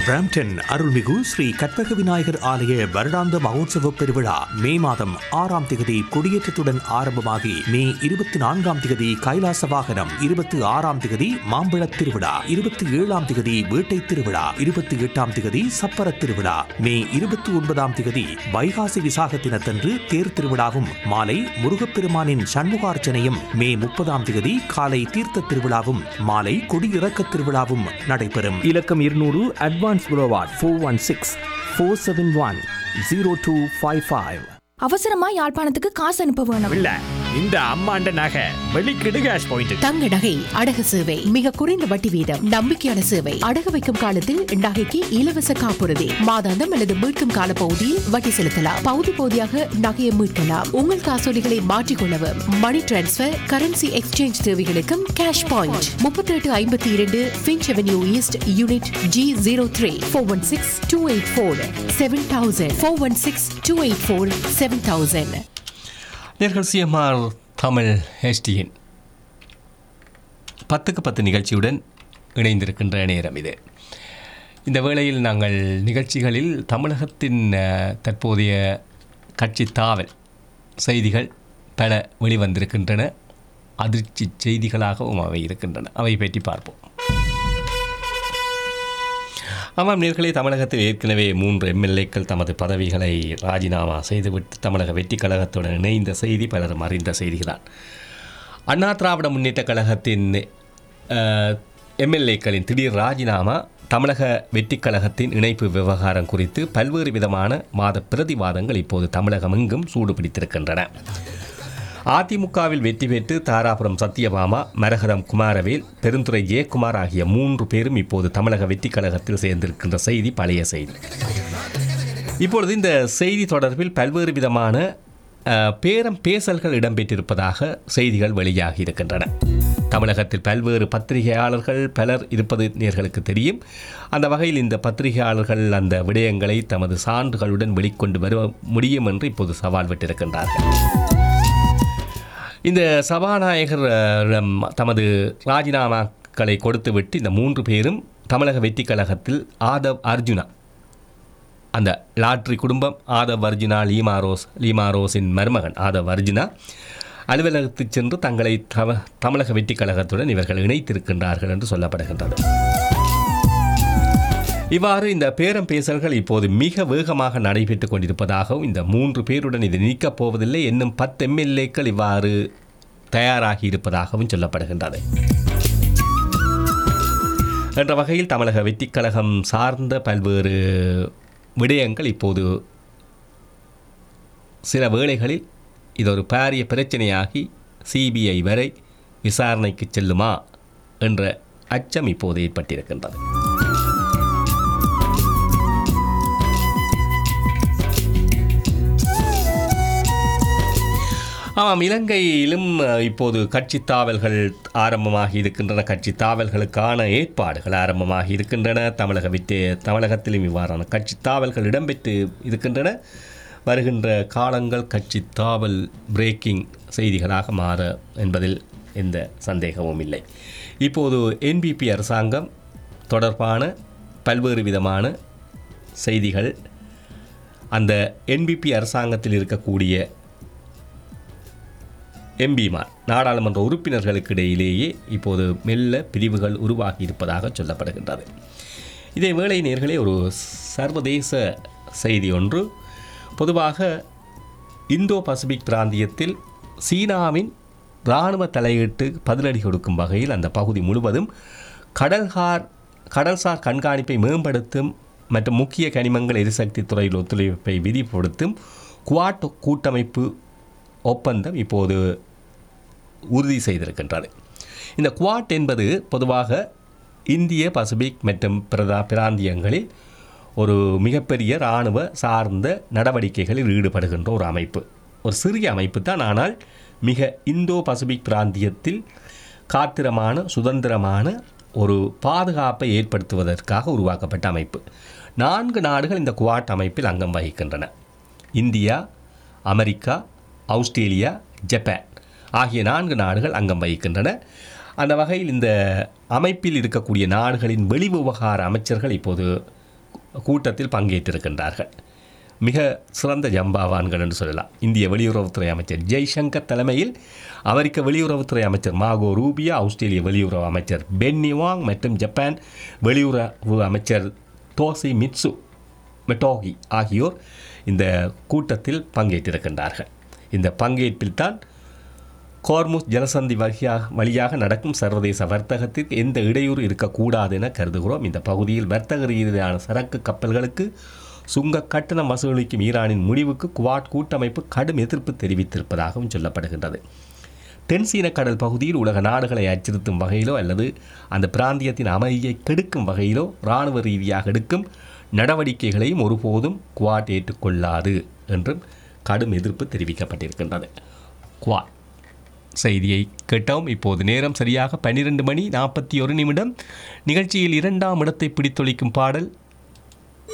Brampton அருள்மிகு ஸ்ரீ கற்பக விநாயகர் ஆலய வருடாந்த மகோத்சவ பெருவிழா மே மாதம் 6ஆம் திகதி கொடியேற்றத்துடன் ஆரம்பமாகி மே 24ஆம் திகதி கைலாச வாகனம், 26ஆம் திகதி மாம்பழத் திருவிழா, 27ஆம் திகதி வேட்டை திருவிழா, 28ஆம் திகதி சப்பர திருவிழா, மே 29ஆம் திகதி வைகாசி விசாக தினத்தன்று தேர் திருவிழாவும் மாலை முருகப்பெருமானின் சண்முகார்ச்சனையும், மே 30ஆம் திகதி காலை தீர்த்த திருவிழாவும் மாலை கொடியிறக்க திருவிழாவும் நடைபெறும். இலக்கம் 200 அட்வான்ஸ் புரோவார்ட் 416-471-0255. அவசரமா யாழ்ப்பாணத்துக்கு காசு அனுப்ப வேணும். இல்ல, இந்த அம்மாண்ட நகை வெளிக்கிடு கேஷ் பாயிண்ட். தங்க நகை அடகு சேவை மிக குறைந்த வட்டி வீதம், நம்பிக்கையான சேவை. அடகு வைக்கும் காலத்தில் நகைக்கு இலவச காப்புறுதி, மாதாந்தம் அல்லது மீட்கும் கால பகுதியில் வட்டி செலுத்தலாம். பகுதி பகுதியாக நகையை மீட்கலாம். உங்கள் காசோலைகளை மாற்றிக்கொள்ளவும், மணி டிரான்ஸ்பர், கரன்சி எக்ஸ்சேஞ்ச் தேவைகளுக்கும் cash point. 3852 Finch avenue east, unit G03. 416-284-7000. 416-284-7000. நேர்கள் சிஎம்ஆர் தமிழ் ஹெச்டியின் 10க்கு 10 நிகழ்ச்சியுடன் இணைந்திருக்கின்ற நேரம் இது. இந்த வேளையில் நாங்கள் நிகழ்ச்சிகளில் தமிழகத்தின் தற்போதைய கட்சி தாவல் செய்திகள் பல வெளிவந்திருக்கின்றன. அதிர்ச்சி செய்திகளாகவும் அவை இருக்கின்றன. அவை பற்றி பார்ப்போம். ஆமாம் நேர்களே, தமிழகத்தில் ஏற்கனவே 3 எம்எல்ஏக்கள் தமது பதவிகளை ராஜினாமா செய்துவிட்டு தமிழக வெற்றி கழகத்துடன் இணைந்த செய்தி பலரும் அறிந்த செய்திதான். அண்ணா திராவிட முன்னேற்ற கழகத்தின் எம்எல்ஏக்களின் திடீர் ராஜினாமா தமிழக வெற்றி கழகத்தின் இணைப்பு விவகாரம் குறித்து பல்வேறு விதமான பிரதிவாதங்கள் இப்போது தமிழகம் எங்கும் சூடுபிடித்திருக்கின்றன. அதிமுகவில் வெற்றி பெற்று தாராபுரம் சத்யபாமா, மரகதம் குமாரவேல், பெருந்துறை ஜெயக்குமார் ஆகிய 3 பேரும் இப்போது தமிழக வெற்றி கழகத்தில் சேர்ந்திருக்கின்ற செய்தி பழைய செய்தி. இப்பொழுது இந்த செய்தி தொடர்பில் பல்வேறு விதமான பேரம் பேசல்கள் இடம்பெற்றிருப்பதாக செய்திகள் வெளியாகி இருக்கின்றன. தமிழகத்தில் பல்வேறு பத்திரிகையாளர்கள் பலர் இருப்பது நேர்களுக்கு தெரியும். அந்த வகையில் இந்த பத்திரிகையாளர்கள் அந்த விடயங்களை தமது சான்றுகளுடன் வெளிக்கொண்டு வர முடியும் என்று இப்போது சவால் விட்டிருக்கின்றார்கள். இந்த சபாநாயகர் தமது ராஜினாமாக்களை கொடுத்துவிட்டு இந்த 3 பேரும் தமிழக வெற்றி கழகத்தில் ஆதவ் அர்ஜுனா, அந்த லாட்ரி குடும்பம் ஆதவ் அர்ஜுனா, லீமாரோஸின் மருமகன் ஆதவ் அர்ஜுனா அலுவலகத்துக்கு சென்று தங்களை தமிழக வெற்றி கழகத்துடன் இவர்கள் இணைத்திருக்கின்றார்கள் என்று சொல்லப்படுகின்றது. இவ்வாறு இந்த பேரம் பேசல்கள் இப்போது மிக வேகமாக நடைபெற்றுக் கொண்டிருப்பதாகவும், இந்த 3 பேருடன் இது நீக்கப் போவதில்லை, இன்னும் 10 எம்எல்ஏக்கள் இவ்வாறு தயாராகி இருப்பதாகவும் சொல்லப்படுகின்றது. என்ற வகையில் தமிழக வெற்றி கழகம் சார்ந்த பல்வேறு விடயங்கள் இப்போது சில வேளைகளில் இது ஒரு பாரிய பிரச்சனையாகி சிபிஐ வரை விசாரணைக்கு செல்லுமா என்ற அச்சம் இப்போது ஏற்பட்டிருக்கின்றது. ஆமாம், இலங்கையிலும் இப்போது கட்சி தாவல்கள் ஆரம்பமாகி இருக்கின்றன. கட்சி தாவல்களுக்கான ஏற்பாடுகள் ஆரம்பமாகி இருக்கின்றன. தமிழகத்திலும் இவ்வாறான கட்சி தாவல்கள் இடம்பெற்று இருக்கின்றன. வருகின்ற காலங்கள் கட்சி தாவல் பிரேக்கிங் செய்திகளாக மாற என்பதில் எந்த சந்தேகமும் இல்லை. இப்போது என்பிபி அரசாங்கம் தொடர்பான பல்வேறு விதமான செய்திகள், அந்த என்பிபி அரசாங்கத்தில் இருக்கக்கூடிய எம்பிமார், நாடாளுமன்ற உறுப்பினர்களுக்கு இடையிலேயே இப்போது மெல்ல பிரிவுகள் உருவாகி இருப்பதாக சொல்லப்படுகின்றது. இதே வேளை நேர்களே, ஒரு சர்வதேச செய்தி ஒன்று. பொதுவாக இந்தோ பசிபிக் பிராந்தியத்தில் சீனாவின் இராணுவ தலையீட்டு பதிலடி கொடுக்கும் வகையில் அந்த பகுதி முழுவதும் கடல்சார் கண்காணிப்பை மேம்படுத்தும் மற்றும் முக்கிய கனிமங்கள் எரிசக்தி துறையில் ஒத்துழைப்பை விரிவுபடுத்தும் குவாட் கூட்டமைப்பு ஒப்பந்தம் இப்போது உறுதி செய்திருக்கின்றது. இந்த குவாட் என்பது பொதுவாக இந்திய பசிபிக் மற்றும் பிராந்தியங்களில் ஒரு மிகப்பெரிய இராணுவ சார்ந்த நடவடிக்கைகளில் ஈடுபடுகின்ற ஒரு அமைப்பு. ஒரு சிறிய அமைப்பு தான், ஆனால் மிக இந்தோ பசிபிக் பிராந்தியத்தில் காத்திரமான சுதந்திரமான ஒரு பாதுகாப்பை ஏற்படுத்துவதற்காக உருவாக்கப்பட்ட அமைப்பு. 4 நாடுகள் இந்த குவாட் அமைப்பில் அங்கம் வகிக்கின்றன. இந்தியா, அமெரிக்கா, ஆஸ்திரேலியா, ஜப்பான் ஆகிய 4 நாடுகள் அங்கம் வகிக்கின்றன. அந்த வகையில் இந்த அமைப்பில் இருக்கக்கூடிய நாடுகளின் வெளிவிவகார அமைச்சர்கள் இப்போது கூட்டத்தில் பங்கேற்றிருக்கின்றார்கள். மிக சிறந்த ஜம்பாவான்கள் என்று சொல்லலாம். இந்திய வெளியுறவுத்துறை அமைச்சர் ஜெய்சங்கர் தலைமையில் அமெரிக்க வெளியுறவுத்துறை அமைச்சர் மாகோ ரூபியா, ஆஸ்திரேலிய வெளியுறவு அமைச்சர் பென்னி வாங் மற்றும் ஜப்பான் வெளியுறவு அமைச்சர் தோசி மிட்சு மெட்டோகி ஆகியோர் இந்த கூட்டத்தில் பங்கேற்றிருக்கின்றார்கள். இந்த பங்கேற்பில்தான் கோர்முஸ் ஜலசந்தி வழியாக நடக்கும் சர்வதேச வர்த்தகத்திற்கு எந்த இடையூறு இருக்கக்கூடாது என கருதுகிறோம். இந்த பகுதியில் வர்த்தக ரீதியான சரக்கு கப்பல்களுக்கு சுங்க கட்டணம் வசூலிக்கும் ஈரானின் முடிவுக்கு குவாட் கூட்டமைப்பு கடும் எதிர்ப்பு தெரிவித்திருப்பதாகவும் சொல்லப்படுகின்றது. தென்சீன கடல் பகுதியில் உலக நாடுகளை அச்சுறுத்தும் வகையிலோ அல்லது அந்த பிராந்தியத்தின் அமைதியை கெடுக்கும் வகையிலோ இராணுவ ரீதியாக எடுக்கும் நடவடிக்கைகளையும் ஒருபோதும் குவாட் ஏற்றுக்கொள்ளாது என்றும் கடும் எதிர்ப்பு தெரிவிக்கப்பட்டிருக்கின்றது. குவாட் செய்தியை கேட்டோம். இப்போது நேரம் சரியாக 12:41 நிகழ்ச்சியில் 2ஆம் இடத்தை பிடித்தொழிக்கும் பாடல்